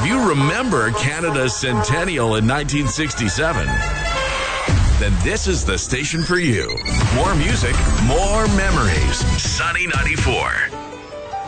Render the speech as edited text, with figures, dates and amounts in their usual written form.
If you remember Canada's centennial in 1967, then this is the station for you. More music, more memories. Sunny 94.